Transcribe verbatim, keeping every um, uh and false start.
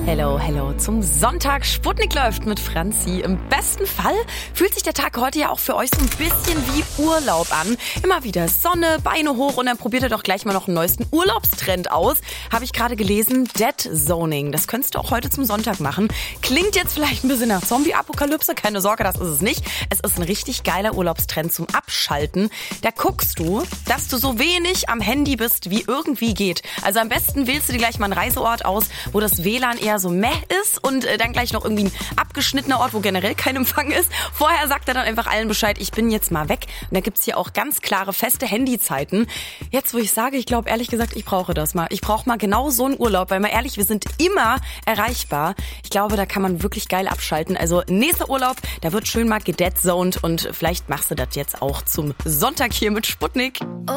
Hello, hello zum Sonntag. Sputnik läuft mit Franzi. Im besten Fall fühlt sich der Tag heute ja auch für euch so ein bisschen wie Urlaub an. Immer wieder Sonne, Beine hoch und dann probiert ihr doch gleich mal noch einen neuesten Urlaubstrend aus. Habe ich gerade gelesen, Dead Zoning. Das könntest du auch heute zum Sonntag machen. Klingt jetzt vielleicht ein bisschen nach Zombie-Apokalypse. Keine Sorge, das ist es nicht. Es ist ein richtig geiler Urlaubstrend zum Abschalten. Da guckst du, dass du so wenig am Handy bist, wie irgendwie geht. Also am besten wählst du dir gleich mal einen Reiseort aus, wo das W L A N eher so meh ist und äh, dann gleich noch irgendwie ein abgeschnittener Ort, wo generell kein Empfang ist. Vorher sagt er dann einfach allen Bescheid, ich bin jetzt mal weg. Und da gibt's hier auch ganz klare, feste Handyzeiten. Jetzt, wo ich sage, ich glaube ehrlich gesagt, ich brauche das mal. Ich brauche mal genau so einen Urlaub, weil mal ehrlich, wir sind immer erreichbar. Ich glaube, da kann man wirklich geil abschalten. Also nächster Urlaub, da wird schön mal gedeadzoned und vielleicht machst du das jetzt auch zum Sonntag hier mit Sputnik.